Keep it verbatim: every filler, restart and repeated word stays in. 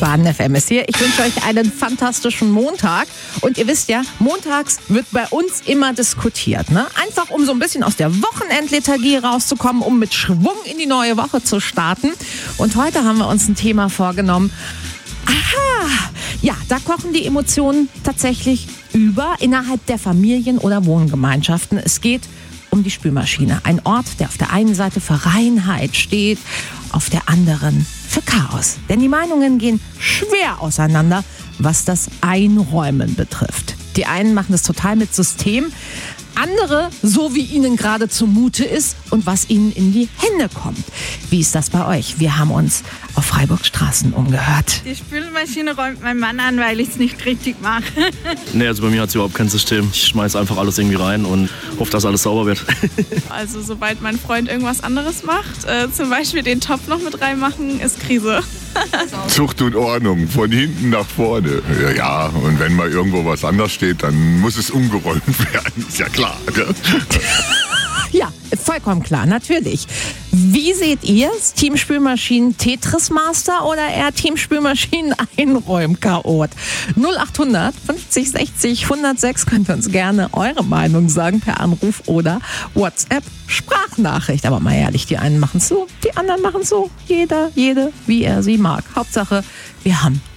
Baden F M ist hier. Ich wünsche euch einen fantastischen Montag. Und ihr wisst ja, montags wird bei uns immer diskutiert. Ne? Einfach um so ein bisschen aus der Wochenendlethargie rauszukommen, um mit Schwung in die neue Woche zu starten. Und heute haben wir uns ein Thema vorgenommen. Aha, ja, da kochen die Emotionen tatsächlich über innerhalb der Familien oder Wohngemeinschaften. Es geht um die Spülmaschine. Ein Ort, der auf der einen Seite für Reinheit steht, auf der anderen für Chaos. Denn die Meinungen gehen schwer auseinander, was das Einräumen betrifft. Die einen machen das total mit System, andere so, wie ihnen gerade zumute ist und was ihnen in die Hände kommt. Wie ist das bei euch? Wir haben uns auf Freiburgs Straßen umgehört. Die Spülmaschine räumt mein Mann an, weil ich es nicht richtig mache. Nee, also bei mir hat es überhaupt kein System. Ich schmeiß einfach alles irgendwie rein und hoffe, dass alles sauber wird. Also sobald mein Freund irgendwas anderes macht, äh, zum Beispiel den Topf noch mit reinmachen, ist Krise. Zucht und Ordnung, von hinten nach vorne. Ja, ja, und wenn mal irgendwo was anders steht, dann muss es umgeräumt werden. Ist ja klar. Ne? Ja, vollkommen klar, natürlich. Wie seht ihr es? Team Spülmaschinen Tetris Master oder eher Team Spülmaschinen Einräum-Chaot? null acht hundert fünfzig sechzig hundertsechs könnt ihr uns gerne eure Meinung sagen per Anruf oder WhatsApp Sprachnachricht. Aber mal ehrlich, die einen machen es so, die anderen machen es so. Jeder, jede, wie er sie mag. Hauptsache, wir haben